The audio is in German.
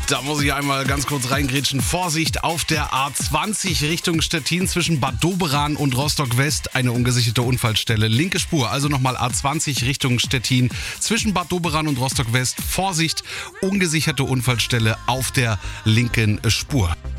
Da muss ich einmal ganz kurz reingrätschen. Vorsicht auf der A20 Richtung Stettin zwischen Bad Doberan und Rostock West. Eine ungesicherte Unfallstelle. Linke Spur, also nochmal A20 Richtung Stettin zwischen Bad Doberan und Rostock West. Vorsicht, ungesicherte Unfallstelle auf der linken Spur.